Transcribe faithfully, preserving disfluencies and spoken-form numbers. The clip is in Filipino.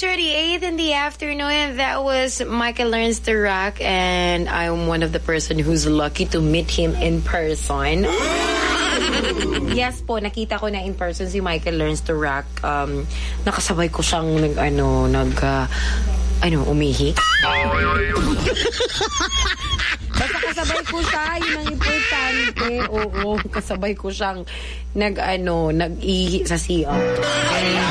thirty-eight in the afternoon. That was Michael Learns to Rock, and I'm one of the person who's lucky to meet him in person. Yes po, nakita ko na in person si Michael Learns to Rock. Um, nakasabay ko siyang nag, ano, nag, uh, ano, umihi. Basta kasabay ko siya, yun ang importante. Oo, kasabay ko siyang nag, ano, nag-ihi sa C R.